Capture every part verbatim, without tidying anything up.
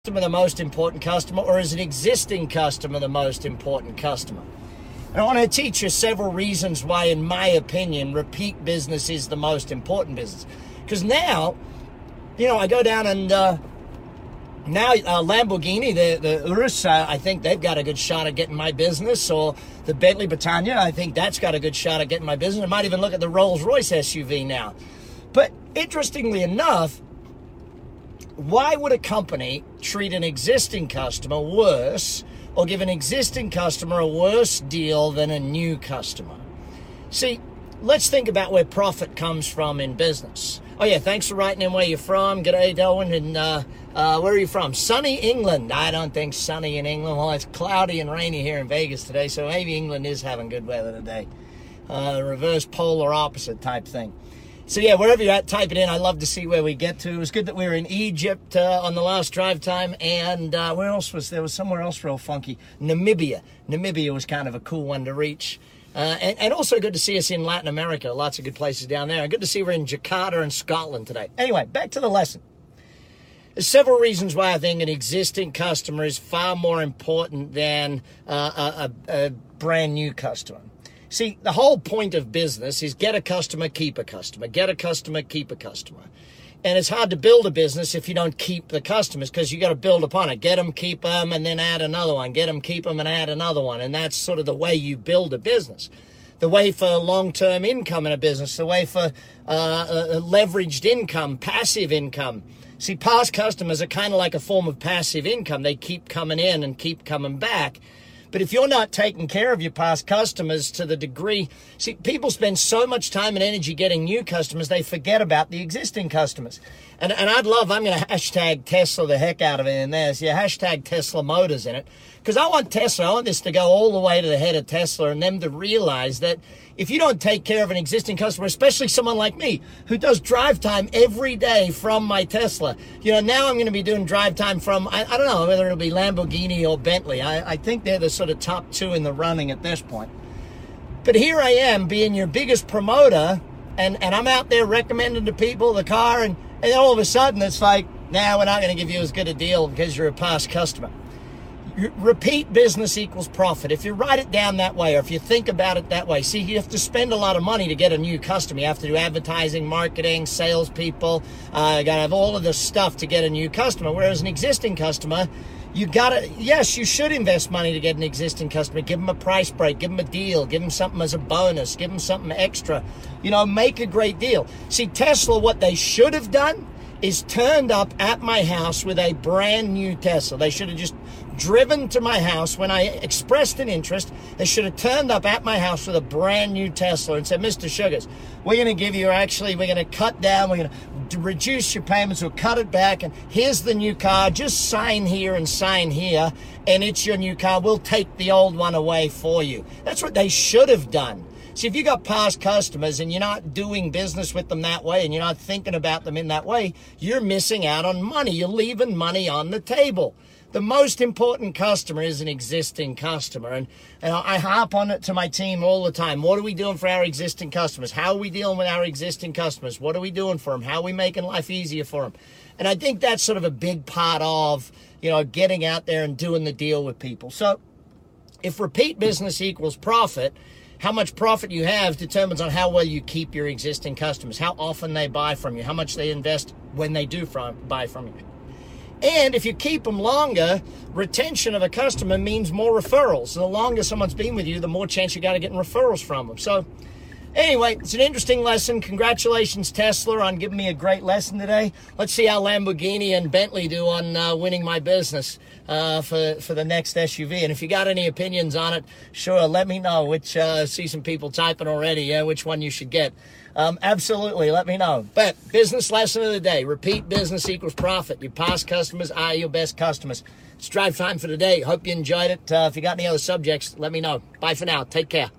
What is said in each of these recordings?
customer the most important customer, or is an existing customer the most important customer? And I want to teach you several reasons why, in my opinion, repeat business is the most important business. Because now, you know, I go down and uh, now uh, Lamborghini, the, the Urus, uh, I think they've got a good shot at getting my business, or the Bentley Britannia, I think that's got a good shot at getting my business. I might even look at the Rolls-Royce S U V now. But interestingly enough, why would a company treat an existing customer worse or give an existing customer a worse deal than a new customer? See, let's think about where profit comes from in business. Oh yeah, thanks for writing in where you're from. G'day, Darwin. And uh, uh, where are you from? Sunny England. I don't think sunny in England. Well, it's cloudy and rainy here in Vegas today, so maybe England is having good weather today. Uh, reverse polar opposite type thing. So yeah, wherever you're at, type it in. I love to see where we get to. It was good that we were in Egypt uh, on the last drive time, and uh, where else was there? Was somewhere else real funky. Namibia. Namibia was kind of a cool one to reach. Uh, and, and also good to see us in Latin America. Lots of good places down there. And good to see we're in Jakarta and Scotland today. Anyway, back to the lesson. There's several reasons why I think an existing customer is far more important than uh, a, a, a brand new customer. See, the whole point of business is get a customer, keep a customer. Get a customer, keep a customer. And it's hard to build a business if you don't keep the customers, because you got to build upon it. Get them, keep them, and then add another one. Get them, keep them, and add another one. And that's sort of the way you build a business. The way for long-term income in a business. The way for uh, uh, leveraged income, passive income. See, past customers are kind of like a form of passive income. They keep coming in and keep coming back. But if you're not taking care of your past customers to the degree, see, people spend so much time and energy getting new customers, they forget about the existing customers. And, and I'd love, I'm going to hashtag Tesla the heck out of it in there. So yeah, hashtag Tesla Motors in it. Because I want Tesla, I want this to go all the way to the head of Tesla and them to realize that if you don't take care of an existing customer, especially someone like me who does drive time every day from my Tesla, you know, now I'm going to be doing drive time from, I, I don't know whether it'll be Lamborghini or Bentley. I, I think they're the sort of top two in the running at this point. But here I am being your biggest promoter, and, and I'm out there recommending to people the car, and, and then all of a sudden it's like, nah, we're not going to give you as good a deal because you're a past customer. Repeat business equals profit. If you write it down that way, or if you think about it that way, see, you have to spend a lot of money to get a new customer. You have to do advertising, marketing, salespeople. Uh, you got to have all of this stuff to get a new customer. Whereas an existing customer, you got to, yes, you should invest money to get an existing customer. Give them a price break, give them a deal, give them something as a bonus, give them something extra. You know, make a great deal. See, Tesla, what they should have done is turned up at my house with a brand new Tesla. They should have just driven to my house when I expressed an interest. They should have turned up at my house with a brand new Tesla and said, Mister Sugars, we're going to give you, actually, we're going to cut down, we're going to reduce your payments, we'll cut it back, and here's the new car. Just sign here and sign here, and it's your new car. We'll take the old one away for you. That's what they should have done. See, if you got past customers and you're not doing business with them that way and you're not thinking about them in that way, you're missing out on money. You're leaving money on the table. The most important customer is an existing customer. And, and I harp on it to my team all the time. What are we doing for our existing customers? How are we dealing with our existing customers? What are we doing for them? How are we making life easier for them? And I think that's sort of a big part of, you know, getting out there and doing the deal with people. So if repeat business equals profit, how much profit you have determines on how well you keep your existing customers, how often they buy from you, how much they invest when they do from, buy from you. And if you keep them longer, retention of a customer means more referrals. So the longer someone's been with you, the more chance you got of getting referrals from them. So anyway, it's an interesting lesson. Congratulations, Tesla, on giving me a great lesson today. Let's see how Lamborghini and Bentley do on uh, winning my business uh, for, for the next S U V. And if you got any opinions on it, sure, let me know. Which uh, see some people typing already, yeah, which one you should get. Um, absolutely, let me know. But business lesson of the day, repeat business equals profit. Your past customers are your best customers. It's drive time for today. Hope you enjoyed it. Uh, if you got any other subjects, let me know. Bye for now. Take care.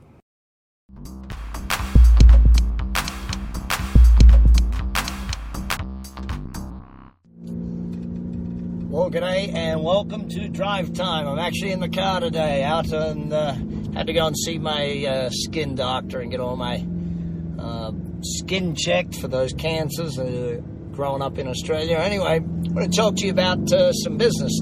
Well, g'day and welcome to Drive Time. I'm actually in the car today, out and uh, had to go and see my uh, skin doctor and get all my uh, skin checked for those cancers. Uh, growing up in Australia. Anyway, I want to talk to you about uh, some business